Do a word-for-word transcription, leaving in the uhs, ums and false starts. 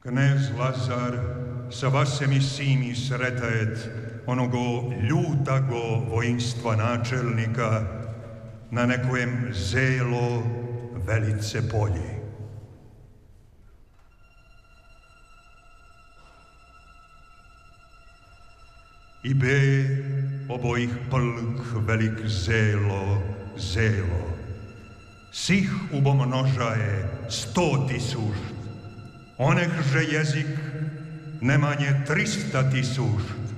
Knez Lazar sa vasemi simi sretajet onogo ljutago voinstva načelnika na nekojem zelo velice polji. I be obojih plk velik zelo, zelo. Sih ubomnožaje sto tisušt. Onehže jezik nemanje trista tisušt.